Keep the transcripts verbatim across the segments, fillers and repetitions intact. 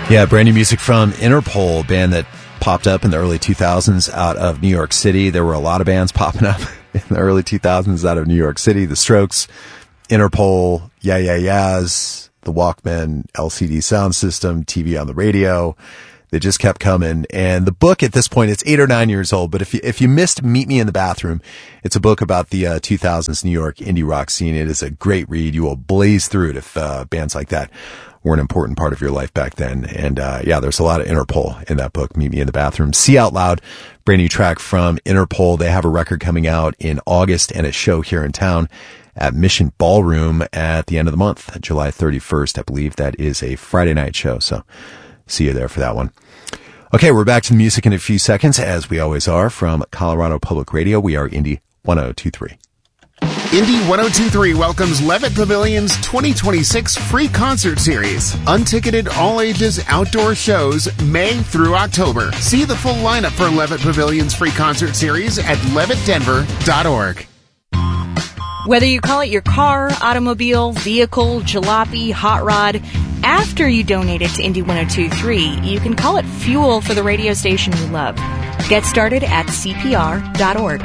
Yeah, brand new music from Interpol, band that popped up in the early two thousands out of New York City. There were a lot of bands popping up in the early two thousands out of New York City. The Strokes, Interpol, Yeah Yeah Yeahs, the Walkman, L C D sound system, T V on the radio. They just kept coming. And the book at this point, it's eight or nine years old. But if you, if you missed Meet Me in the Bathroom, it's a book about the uh, two thousands New York indie rock scene. It is a great read. You will blaze through it if uh, bands like that were an important part of your life back then. And uh yeah, there's a lot of Interpol in that book, Meet Me in the Bathroom. See Out Loud, brand new track from Interpol. They have a record coming out in August and a show here in town at Mission Ballroom at the end of the month, July thirty-first. I believe that is a Friday night show. So see you there for that one. Okay, we're back to the music in a few seconds, as we always are, from Colorado Public Radio. We are Indie one oh two three. Indie one oh two three welcomes Levitt Pavilion's twenty twenty-six free concert series. Unticketed all-ages outdoor shows May through October. See the full lineup for Levitt Pavilion's free concert series at levitt denver dot org. Whether you call it your car, automobile, vehicle, jalopy, hot rod, after you donate it to Indie one oh two three, you can call it fuel for the radio station you love. Get started at c p r dot org.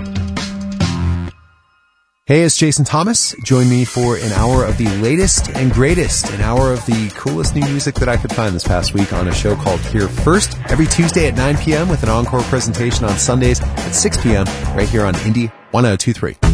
Hey, it's Jason Thomas. Join me for an hour of the latest and greatest, an hour of the coolest new music that I could find this past week on a show called Here First, every Tuesday at nine p.m. with an encore presentation on Sundays at six p.m. right here on Indie one oh two three.